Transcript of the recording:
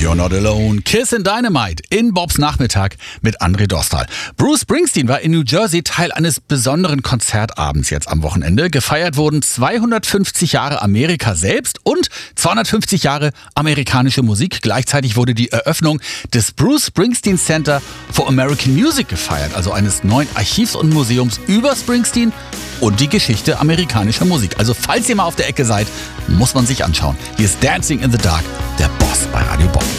You're Not Alone. Kiss and Dynamite in Bobs Nachmittag mit André Dostal. Bruce Springsteen war in New Jersey Teil eines besonderen Konzertabends jetzt am Wochenende. Gefeiert wurden 250 Jahre Amerika selbst und 250 Jahre amerikanische Musik. Gleichzeitig wurde die Eröffnung des Bruce Springsteen Center for American Music gefeiert, also eines neuen Archivs und Museums über Springsteen und die Geschichte amerikanischer Musik. Also falls ihr mal auf der Ecke seid, muss man sich anschauen. Hier ist Dancing in the Dark, der Boss bei Radio Bob.